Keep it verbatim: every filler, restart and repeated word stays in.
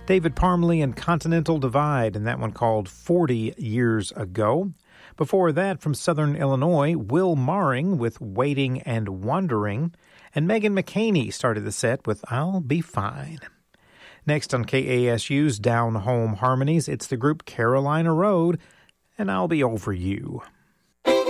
David Parmley and Continental Divide, and that one called forty Years Ago. Before that, from Southern Illinois, Will Maring with Waiting and Wondering, and Megan McCaney started the set with I'll Be Fine. Next on K A S U's Down Home Harmonies, it's the group Carolina Road, and I'll Be Over You.